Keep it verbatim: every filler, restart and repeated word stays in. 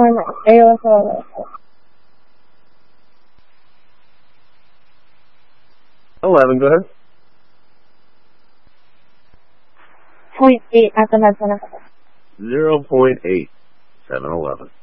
time A O S L. Eleven, go ahead. Point eight at the med center. Zero point eight. Seven eleven.